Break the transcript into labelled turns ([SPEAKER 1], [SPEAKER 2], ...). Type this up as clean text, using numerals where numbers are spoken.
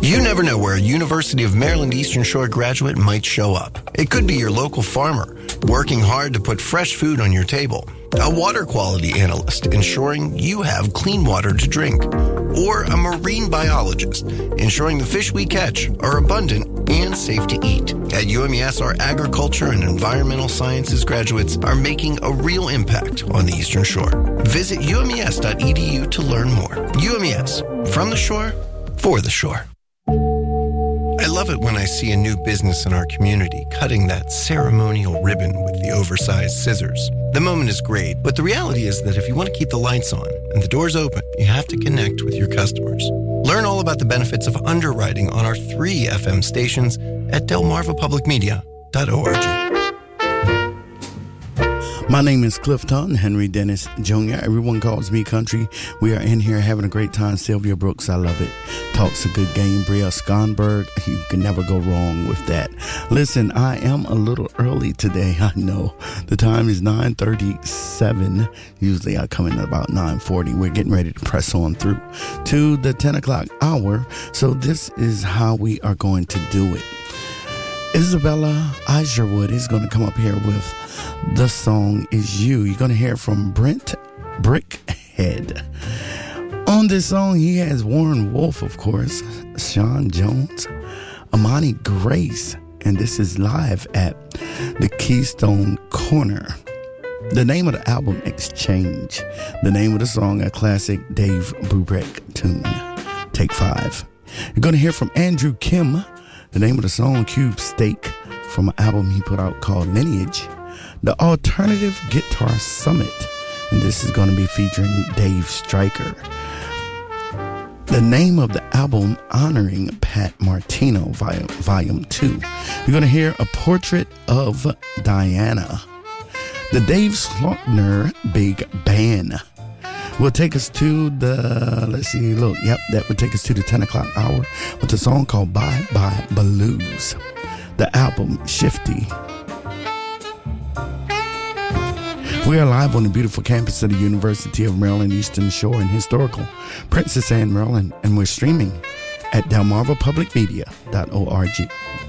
[SPEAKER 1] You never know where a University of Maryland Eastern Shore graduate might show up. It could be your local farmer, working hard to put fresh food on your table, a water quality analyst, ensuring you have clean water to drink, or a marine biologist, ensuring the fish we catch are abundant and safe to eat. At UMES, our agriculture and environmental sciences graduates are making a real impact on the Eastern Shore. Visit umes.edu to learn more. UMES, from the shore, for the shore. I love it when I see a new business in our community cutting that ceremonial ribbon with the oversized scissors. The moment is great, but the reality is that if you want to keep the lights on and the doors open, you have to connect with your customers. Learn all about the benefits of underwriting on our 3 FM stations at delmarvapublicmedia.org.
[SPEAKER 2] My name is Clifton Henry Dennis Jr. Everyone calls me Country. We are in here having a great time. Sylvia Brooks, I love it. Talks a good game. Bria Skonberg, you can never go wrong with that. Listen, I am a little early today. I know. The time is 9:37. Usually I come in at about 9:40. We're getting ready to press on through to the 10 o'clock hour. So this is how we are going to do it. Isabella Isherwood is going to come up here with The Song Is You. You're going to hear from Brent Brickhead. On this song, he has Warren Wolf, of course, Sean Jones, Amani Grace, and this is live at the Keystone Corner. The name of the album, Exchange. The name of the song, a classic Dave Brubeck tune, Take 5. You're going to hear from Andrew Kim. The name of the song, Cube Steak, from an album he put out called Lineage. The Alternative Guitar Summit, and this is going to be featuring Dave Stryker. The name of the album, honoring Pat Martino, Volume 2. You're going to hear A Portrait of Diana. The Dave Slaughter Big Band will take us to the, that would take us to the 10 o'clock hour with a song called Bye Bye Blues. The album, Shifty. We are live on the beautiful campus of the University of Maryland Eastern Shore in historical Princess Anne, Maryland, and we're streaming at delmarvapublicmedia.org.